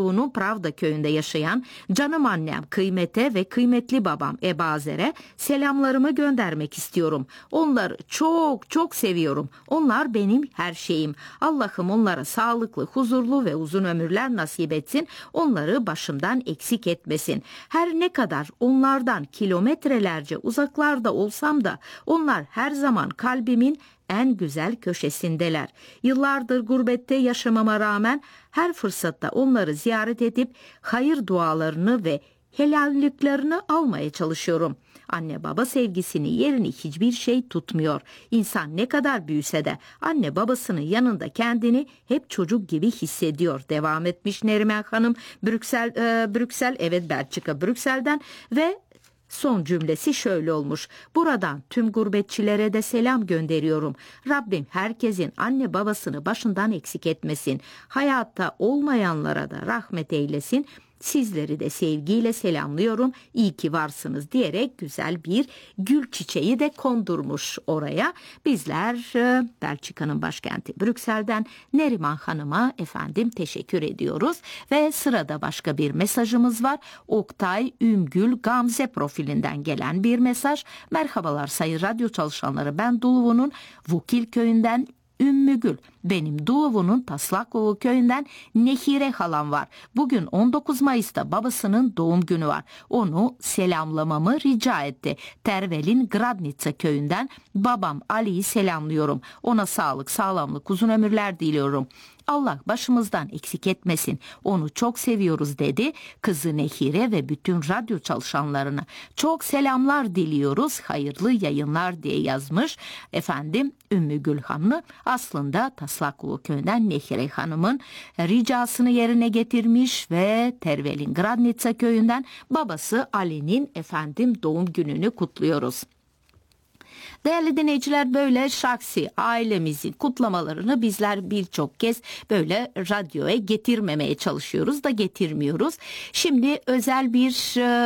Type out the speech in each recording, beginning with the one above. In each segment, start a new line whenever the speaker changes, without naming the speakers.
Tavuğunun Pravda köyünde yaşayan canım annem Kıymete ve kıymetli babam Ebazer'e selamlarımı göndermek istiyorum. Onları çok çok seviyorum. Onlar benim her şeyim. Allah'ım onlara sağlıklı, huzurlu ve uzun ömürler nasip etsin. Onları başımdan eksik etmesin. Her ne kadar onlardan kilometrelerce uzaklarda olsam da onlar her zaman kalbimin en güzel köşesindeler. Yıllardır gurbette yaşamama rağmen her fırsatta onları ziyaret edip hayır dualarını ve helalliklerini almaya çalışıyorum. Anne baba sevgisinin yerini hiçbir şey tutmuyor. İnsan ne kadar büyüse de anne babasının yanında kendini hep çocuk gibi hissediyor. Devam etmiş Neriman Hanım Brüksel, evet Belçika Brüksel'den ve son cümlesi şöyle olmuş. Buradan tüm gurbetçilere de selam gönderiyorum. Rabbim herkesin anne babasını başından eksik etmesin. Hayatta olmayanlara da rahmet eylesin. Sizleri de sevgiyle selamlıyorum. İyi ki varsınız diyerek güzel bir gül çiçeği de kondurmuş oraya. Bizler Belçika'nın başkenti Brüksel'den Neriman Hanım'a teşekkür ediyoruz. Ve sırada başka bir mesajımız var. Oktay Ümgül Gamze profilinden gelen bir mesaj. Merhabalar sayın radyo çalışanları, ben Duluvu'nun Vukil köyünden Ümmü Gül. Benim Duluvu'nun Taslakova köyünden Nehire halam var. Bugün 19 Mayıs'ta babasının doğum günü var. Onu selamlamamı rica etti. Tervel'in Gradnitsa köyünden babam Ali'yi selamlıyorum. Ona sağlık, sağlamlık, uzun ömürler diliyorum. Allah başımızdan eksik etmesin. Onu çok seviyoruz dedi. Kızı Nehire ve bütün radyo çalışanlarına çok selamlar diliyoruz. Hayırlı yayınlar diye yazmış. Ümmü Gül Hanım aslında Taslakulu köyünden Nehire Hanım'ın ricasını yerine getirmiş ve Tervel'in Gradnitsa köyünden babası Ali'nin doğum gününü kutluyoruz. Değerli dinleyiciler, böyle şahsi ailemizin kutlamalarını bizler birçok kez böyle radyoya getirmemeye çalışıyoruz da getirmiyoruz. Şimdi özel bir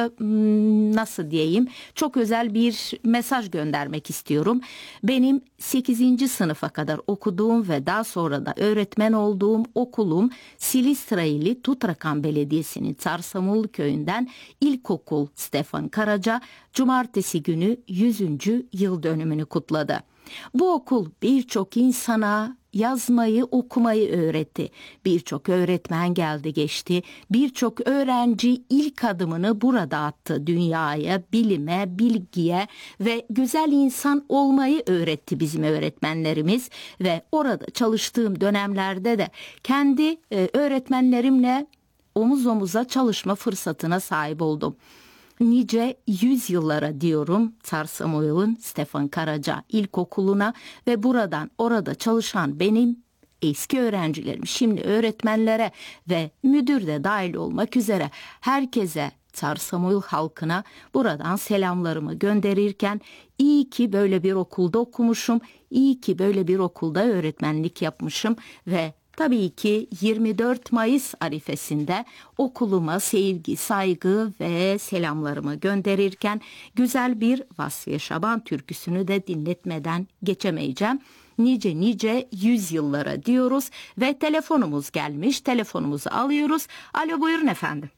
çok özel bir mesaj göndermek istiyorum. Benim 8. sınıfa kadar okuduğum ve daha sonra da öğretmen olduğum okulum Silistra Tutrakan Belediyesi'nin Çarsamul köyünden İlkokul Stefan Karaca cumartesi günü 100. yıl dönümünü kutladı. Bu okul birçok insana yazmayı, okumayı öğretti. Birçok öğretmen geldi geçti. Birçok öğrenci ilk adımını burada attı. Dünyaya, bilime, bilgiye ve güzel insan olmayı öğretti bizim öğretmenlerimiz. Ve orada çalıştığım dönemlerde de kendi öğretmenlerimle omuz omuza çalışma fırsatına sahip oldum. Nice yüzyıllara diyorum Çarsamuyal'ın Stefan Karaca İlkokulu'na ve orada çalışan benim eski öğrencilerim, şimdi öğretmenlere ve müdür de dahil olmak üzere herkese, Çarsamuyal halkına buradan selamlarımı gönderirken iyi ki böyle bir okulda okumuşum, iyi ki böyle bir okulda öğretmenlik yapmışım ve tabii ki 24 Mayıs arifesinde okuluma sevgi, saygı ve selamlarımı gönderirken güzel bir Vasfiye Şaban türküsünü de dinletmeden geçemeyeceğim. Nice yüzyıllara diyoruz ve telefonumuz gelmiş. Telefonumuzu alıyoruz. Alo, buyurun efendim.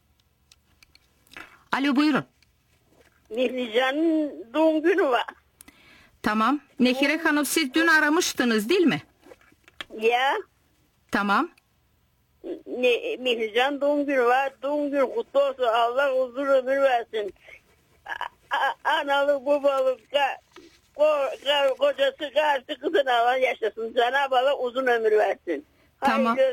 Alo, buyurun.
Mihrican'ın doğum günü var.
Tamam. Nehire Hanım, siz dün aramıştınız değil mi?
Ya.
Tamam.
Mihrican doğum günü var. Doğum günü kutlu olsun. Allah uzun ömür versin. Analı babalı kocası karşı kızını alan yaşasın. Cenab-ı Allah uzun ömür versin.
Tamam.
Hayırlı